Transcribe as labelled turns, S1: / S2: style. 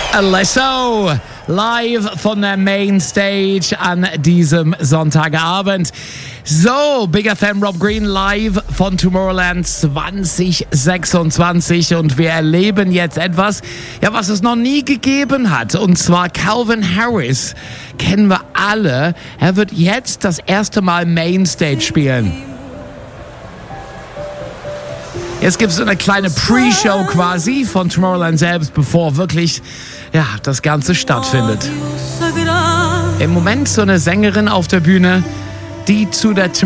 S1: Alesso, live von der Mainstage an diesem Sonntagabend. So, Big FM Rob Green live von Tomorrowland 2026 und wir erleben jetzt etwas, ja, was es noch nie gegeben hat, und zwar Calvin Harris. Kennen wir alle. Er wird jetzt das erste Mal Mainstage spielen. Jetzt gibt es eine kleine Pre-Show quasi von Tomorrowland selbst, bevor wirklich das Ganze stattfindet. Im Moment so eine Sängerin auf der Bühne, die zu der